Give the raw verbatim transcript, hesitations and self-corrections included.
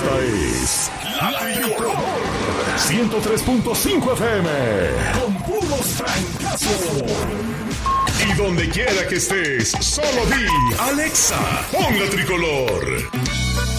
Esta es La Tricolor ciento tres punto cinco F M con puros francazos. Y donde quiera que estés, solo di Alexa, pon La Tricolor.